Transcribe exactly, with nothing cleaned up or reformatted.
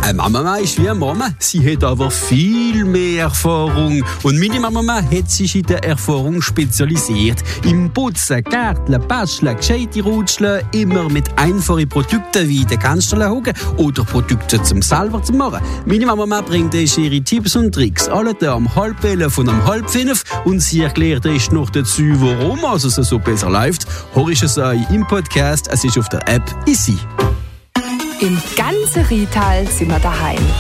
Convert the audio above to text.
Meine Mama ist wie eine Mama, sie hat aber viel mehr Erfahrung. Und meine Mama hat sich in der Erfahrung spezialisiert. Im Putzen, Gärteln, Basteln, gescheite Rutscheln, immer mit einfachen Produkten wie den Kanzlerhogen oder Produkten zum selber zu machen. Meine Mama bringt euch ihre Tipps und Tricks. Alle da um halb elf und um halb fünf. Und sie erklärt euch noch dazu, warum also es so besser läuft. Hörst es euch im Podcast, es ist auf der App Easy. Im ganzen Rital sind wir daheim.